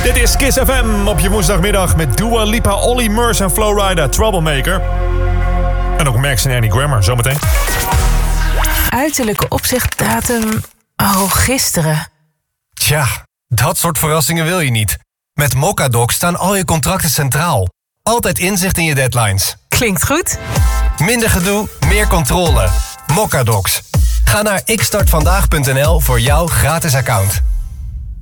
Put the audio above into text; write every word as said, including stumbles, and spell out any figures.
Dit is Kiss F M op je woensdagmiddag met Dua Lipa, Olly Murs en Flowrider, Troublemaker. En ook Max en Annie Grammer, zometeen. Uiterlijke opzichtdatum... Oh, gisteren. Tja, dat soort verrassingen wil je niet. Met Mocadoc staan al je contracten centraal. Altijd inzicht in je deadlines. Klinkt goed. Minder gedoe, meer controle. Mocadocs. Ga naar ik start vandaag punt n l voor jouw gratis account.